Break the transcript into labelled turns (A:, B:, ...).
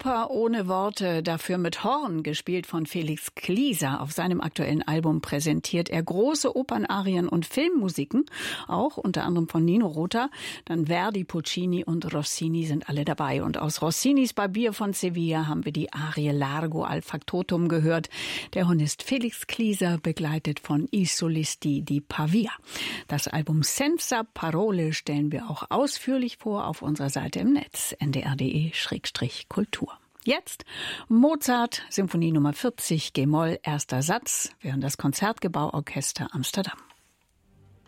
A: Oper ohne Worte, dafür mit Horn, gespielt von Felix Klieser. Auf seinem aktuellen Album präsentiert er große Opernarien und Filmmusiken, auch unter anderem von Nino Rota. Dann Verdi, Puccini und Rossini sind alle dabei. Und aus Rossinis Barbier von Sevilla haben wir die Arie Largo al Factotum gehört. Der Hornist Felix Klieser, begleitet von I Solisti di Pavia. Das Album Senza Parole stellen wir auch ausführlich vor auf unserer Seite im Netz, ndr.de/kultur. Jetzt Mozart, Symphonie Nummer 40, G-Moll, erster Satz, während das Konzertgebauorchester Amsterdam.